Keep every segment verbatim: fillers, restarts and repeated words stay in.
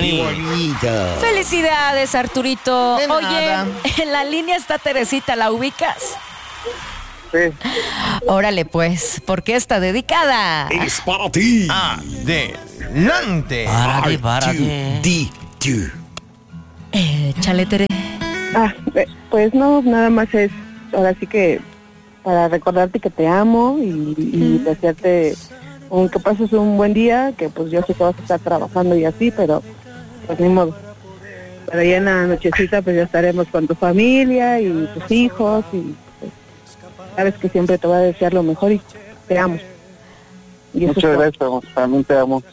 Tiffany. Felicidades, Arturito. De Oye, nada. en la línea está Teresita, ¿la ubicas? Sí. Órale, pues, porque está dedicada. Es para ti. Adelante. Párate, párate. D two. Échale, Tere. Ah, eh, pues no, nada más es, ahora sí que para recordarte que te amo y, y desearte un, que pases un buen día, que pues yo sé que vas a estar trabajando y así, pero pues ni modo. Pero ya en la nochecita pues ya estaremos con tu familia y tus hijos y pues, sabes que siempre te voy a desear lo mejor y te amo. Y eso Muchas es todo. gracias, amor. También te amo.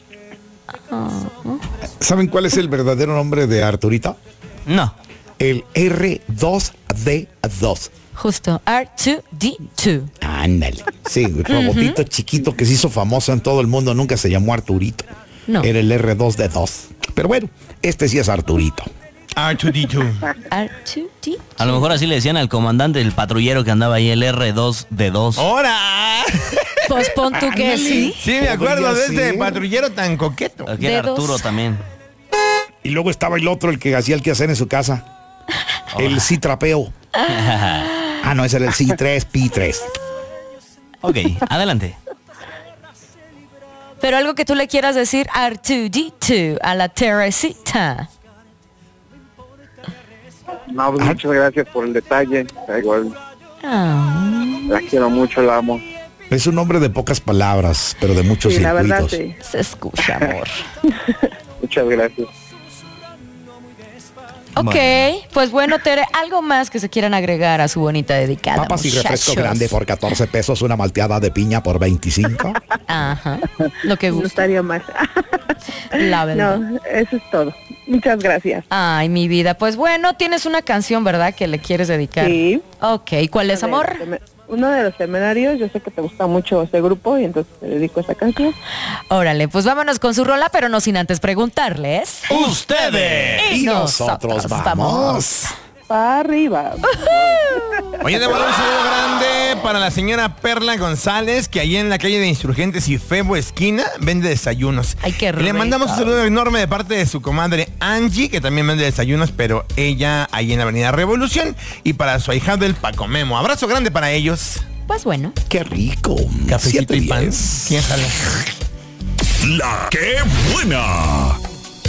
¿Saben cuál es el verdadero nombre de Arturita? No. El R dos D dos. Justo, R dos D dos. Ándale. Sí, el robotito chiquito que se hizo famoso en todo el mundo. Nunca se llamó Arturito. No. Era el R dos D dos. Pero bueno, este sí es Arturito. R dos D dos. R dos D dos. A lo mejor así le decían al comandante del patrullero que andaba ahí, el R dos D dos. ¡Hora! Pues pon tú que sí. Sí, me acuerdo Podría de este ser. patrullero tan coqueto. Aquí era Dedos. Arturo también. Y luego estaba el otro, el que hacía el quehacer en su casa. El sí trapeo. Ah, no, ese era el C tres P tres. Ok, adelante. Pero algo que tú le quieras decir R dos D dos a la Teresita. No, pues, muchas gracias por el detalle. Igual, Ah, la quiero mucho, la amo. Es un hombre de pocas palabras, pero de muchos Sí, la verdad circuitos. sí. se escucha, amor. Muchas gracias. Ok, Bueno. pues bueno, Tere, algo más que se quieran agregar a su bonita dedicada. Papas y refresco muchachos? grande por catorce pesos, una malteada de piña por veinticinco. Ajá, lo que No gusta, estaría mal. la verdad. No, eso es todo. Muchas gracias. Ay, mi vida. Pues bueno, tienes una canción, ¿verdad? Que le quieres dedicar. Sí. Ok, ¿cuál es, amor? Uno de los seminarios, yo sé que te gusta mucho este grupo y entonces te dedico esta canción. Órale, pues vámonos con su rola, pero no sin antes preguntarles. ¡Ustedes! Y nosotros vamos. Para arriba. Oye, debo dar un saludo grande para la señora Perla González, que allí en la calle de Insurgentes y Febo esquina vende desayunos. Ay, qué Y le rico. mandamos un saludo enorme de parte de su comadre Angie, que también vende desayunos, pero ella ahí en la avenida Revolución, y para su ahijado el Paco Memo. Abrazo grande para ellos. Pues bueno. Qué rico. Cafecito y pan. Siete ¿Quién jala? diez. La que buena.